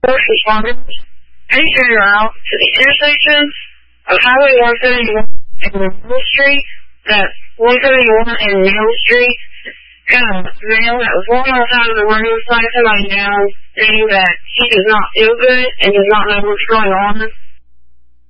First responders, enter your route to the intersection of Highway 171 and Mill Street. That's 171 and Mill Street. Got a male that was walking on the side of the road, flagging somebody down, saying that he does not feel good and does not know what's going on.